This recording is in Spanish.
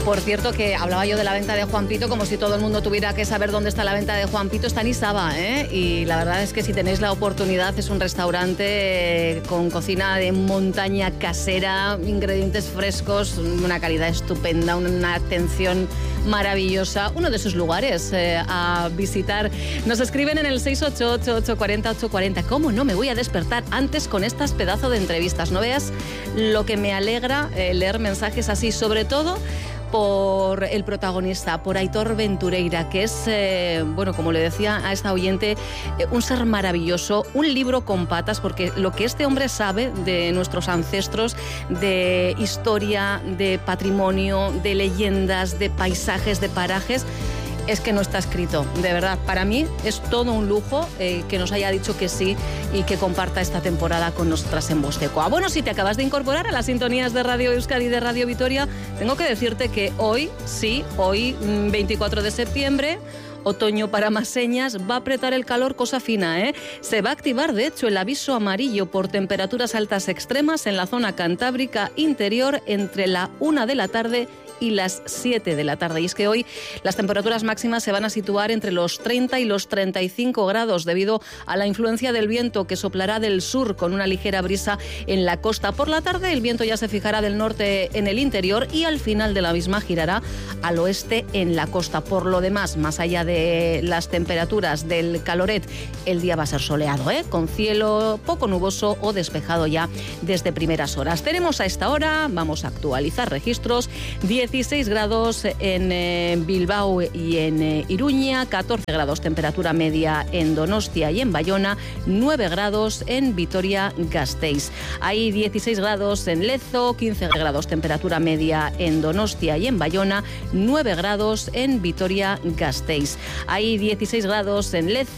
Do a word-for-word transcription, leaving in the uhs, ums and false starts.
Por cierto, que hablaba yo de la venta de Juan Pito como si todo el mundo tuviera que saber dónde está la venta de Juan Pito. Está en Isaba, ¿eh? Y la verdad es que si tenéis la oportunidad, es un restaurante con cocina de montaña casera, ingredientes frescos, una calidad estupenda, una atención maravillosa. Uno de sus lugares eh, a visitar. Nos escriben en el seis ocho ocho, ocho cuatro cero, ocho cuatro cero. ¿Cómo no me voy a despertar antes con estas pedazos de entrevistas? No veas lo que me alegra eh, leer mensajes así, sobre todo por el protagonista, por Aitor Ventureira, que es, eh, bueno, como le decía a esta oyente, eh, un ser maravilloso, un libro con patas, porque lo que este hombre sabe de nuestros ancestros, de historia, de patrimonio, de leyendas, de paisajes, de parajes, es que no está escrito, de verdad. Para mí es todo un lujo eh, que nos haya dicho que sí y que comparta esta temporada con nosotras en Vostecoa. Bueno, si te acabas de incorporar a las sintonías de Radio Euskadi y de Radio Vitoria, tengo que decirte que hoy, sí, hoy, veinticuatro de septiembre, otoño para más señas, va a apretar el calor cosa fina, ¿eh? Se va a activar, de hecho, el aviso amarillo por temperaturas altas extremas en la zona cantábrica interior entre la una de la tarde y las siete de la tarde. Y es que hoy las temperaturas máximas se van a situar entre los treinta y los treinta y cinco grados debido a la influencia del viento que soplará del sur con una ligera brisa en la costa. Por la tarde el viento ya se fijará del norte en el interior y al final de la misma girará al oeste en la costa. Por lo demás, más allá de las temperaturas del caloret, el día va a ser soleado, ¿eh? Con cielo poco nuboso o despejado ya desde primeras horas. Tenemos a esta hora, vamos a actualizar registros, dieciséis grados en eh, Bilbao y en eh, Iruña, catorce grados temperatura media en Donostia y en Bayona, nueve grados en Vitoria-Gasteiz. Hay dieciséis grados en Lezo, quince grados temperatura media en Donostia y en Bayona, nueve grados en Vitoria-Gasteiz. Hay dieciséis grados en Lezo.